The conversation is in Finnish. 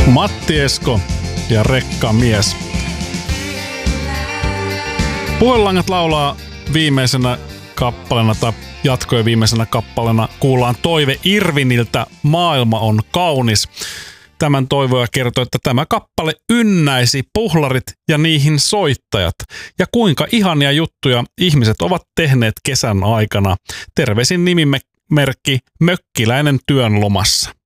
Matti Esko ja Rekkamies. Puhelangat laulaa viimeisenä kappaleena tai jatkojen viimeisenä kappaleena kuullaan toive Irviniltä Maailma on kaunis. Tämän toivoja kertoo, että tämä kappale ynnäisi puhlarit ja niihin soittajat. Ja kuinka ihania juttuja ihmiset ovat tehneet kesän aikana. Terveisin nimimerkki Mökkiläinen työn lomassa.